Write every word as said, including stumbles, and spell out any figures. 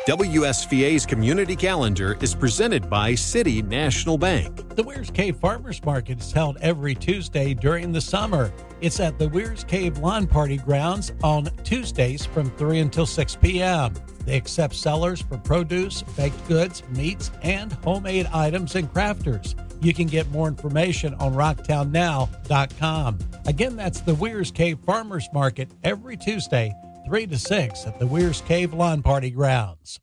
W S V A's Community Calendar is presented by City National Bank. The Weir's Cave Farmers Market is held every Tuesday during the summer. It's at the Weir's Cave Lawn Party Grounds on Tuesdays from three until six p.m. They accept sellers for produce, baked goods, meats, and homemade items and crafters. You can get more information on rocktown now dot com. Again, that's the Weir's Cave Farmers Market every Tuesday, three to six at the Weir's Cave Lawn Party Grounds.